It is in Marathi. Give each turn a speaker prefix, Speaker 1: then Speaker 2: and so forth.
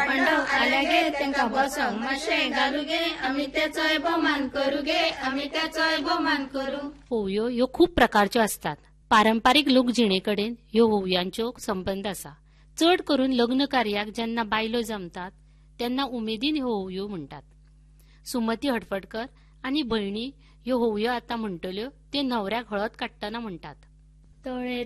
Speaker 1: पांडव आल्या गे तेंका बसंक मातशें घालू गे आमी त्याचोय भोवमान करू गे आमी त्याचोय भोवमान करू.
Speaker 2: होवयो ह्यो खूब प्रकारच्यो असतात. पारंपारीक लोकजिणे कडेन ह्यो होवयांचो संबंध आसा. चड करून लग्न कार्याक जेन्ना बायलो जमतात तेन्ना उमेदीन ह्यो होवयो म्हणटात. सुमती हटफडकर आनी भयणी ह्यो होवयो आतां म्हणटल्यो त्यो न्हवऱ्याक हळद काडटना म्हणटात.
Speaker 1: तळे